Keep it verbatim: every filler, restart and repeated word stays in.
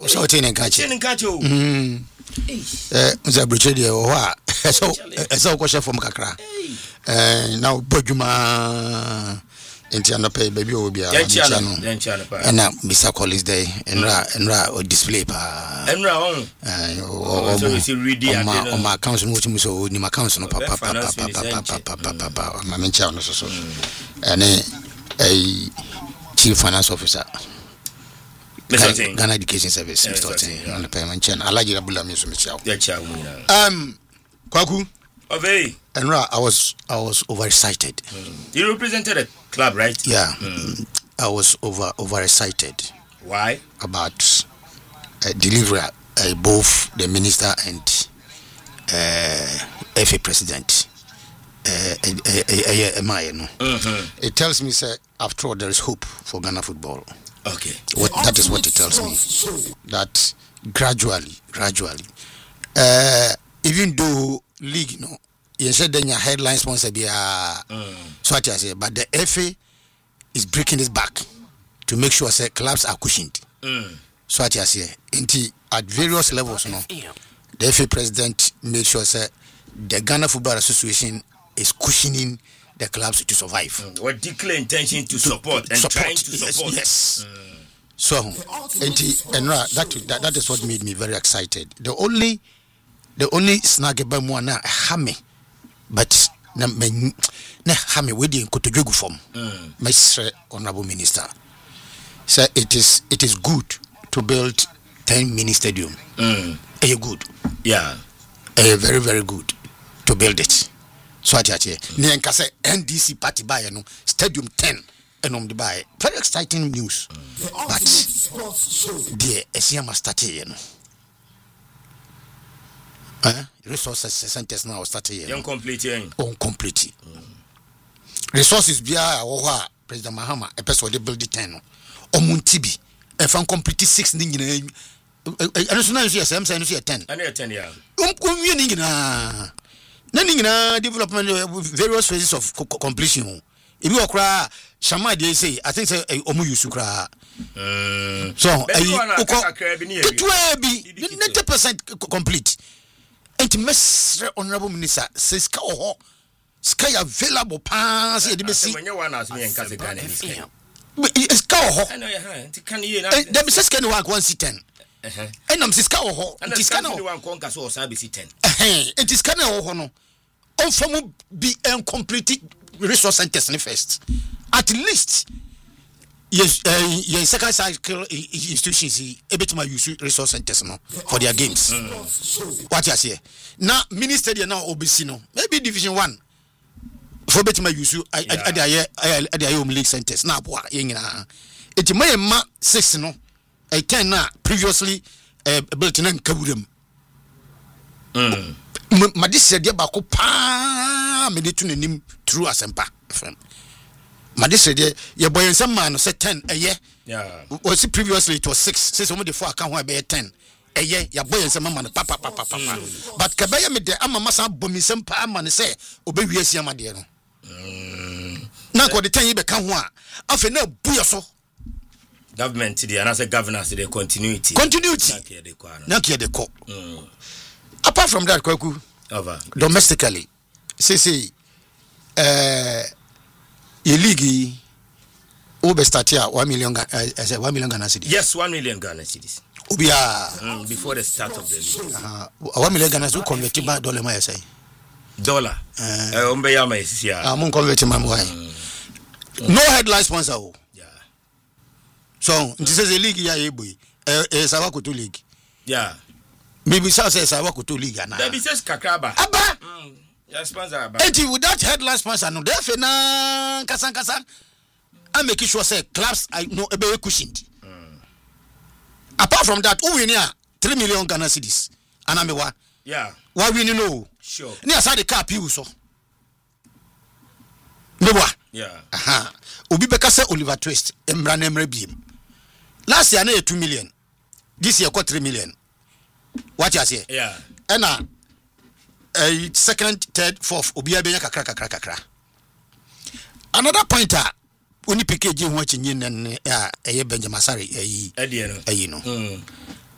So ten and catch. Ten and catch. Mm. Eh, Mza Brichedi o wa. So so ko chef from Kakra. Eh, now Bojuma enti anope baby obi a channel. And now Mister Collins Day enra enra o display pa. Enra on. Eh, o so we see ready and o ma accounts no much so ni ma accounts no papa papa papa papa papa ma mencha no so so. And eh chief finance officer Ghana Education Service on the payment channel. I like it. Abula Miss Michelle. Um, Kwaku. Okay. And I was I was overexcited. Mm. You represented a club, right? Yeah. Mm. I was over overexcited. Why? About uh, delivery uh, both the minister and uh, F A president. Uh, uh, uh, uh, uh, it tells me, sir, after all, there is hope for Ghana football. Okay. What, that is what it tells me. That gradually, gradually, uh, even though league, you know, you said then your headline sponsor be uh, mm. so what I say, but the F A is breaking its back to make sure say clubs are cushioned. Mm. So what I say, at various levels, you know, the F A president made sure say the Ghana Football Association is cushioning the clubs to survive. Mm. What declare intention to, to support and support. Trying to yes, support. Yes. Mm. So, and that, that that is what made me very excited. The only, the only snag about me na hame, but na me na hame we di nkotojogu form. My honorable minister, so it is it is good to build ten mini stadium. Mm. Are good? Yeah. Are very very good to build it. So I tell you, ni enkase N D C party buy no stadium ten enom de buy. Very exciting news. Mm. But the Esiama started you know. Eh? Resources centers now started you know. Incomplete yen. Incomplete. Mm. Resources bia wo ho President Mahama e person dey build ten no. Omuntibi e fan complete six ni nyina. Ano so na you say am say no say ten. Ana ten ya. Um wie ni nyina. Na ni nyina development various phases of co- completion. If you okra Shama dey say I think say omu use kra. Mm. So eh uko ninety percent complete. And Mister Honorable Minister says ka ho sky available pass e dey be see. When you want as me en kase Ghana this kind. It's ka ho. I know you ha. Can you na. Dem say sky no one see ten. Eh. And am siska ho. It is kind of one conquer so sabi see ten. Eh. It is kind of ho no. On from be incomplete resource centers first. At least yes, uh, yes, second cycle institutions able to use resource centers no for their games. Mm. What you say? Now, minister now O B C no, maybe division one for better my use. I I I I I home league centers. Now, boy, yengina. It may ma six no. I ten na previously uh, built in Kabudem. Mm. Ma this said ya bako pa me de tunu nim through asempa fm. Ma this said ya boy nsem man say ten eye. Yeah. Was it previously it was six. Say some the four account ho be ten. Eye ya boy nsem man pa pa pa pa pa. But kabaya me de ama masa bomi nsem pa ama ne say obewi asiama de no. Mm. Na ko de ten ye be ka ho a afa na buya so. Government today and as a governance the continuity. Continuity. Na kia de ko. Mm. Apart from that, Kwaku, over domestically, say say, uh, your league, over start here one million. I uh, say one million Ghana cedis. Yes, one million Ghana cedis. Ubia mm, before the start of the league. Uh, one million Ghana cedis converted by dollar. My say dollar. Uh, umbe ya my sia. Ah, mun converted my boy. No headline sponsor. Yeah. So this is a league ya ebu. Eh, eh, Sawakutu league. Yeah. Maybe so says I work to league na. There be says Kakraba. Aba. Mm. Yeah, sponsor aba. Enti without headline sponsor no there na kasan kasan. I make sure say clubs I know ebe cushioned. Mm. Apart from that, who win here three million Ghana cedis. Anamewa. Yeah. Why we know? Sure. Ni aside the cap you so. Mewa. Yeah. Aha. Obi beka say Oliver Twist emra na emra biem. Last year na two million. This year got three million. What you say? Yeah. And uh, uh second, third, fourth, Obia Benya kakra kakra kakra. Another pointer, only P K G watching in and uh Benjamin Masari, eh, you know.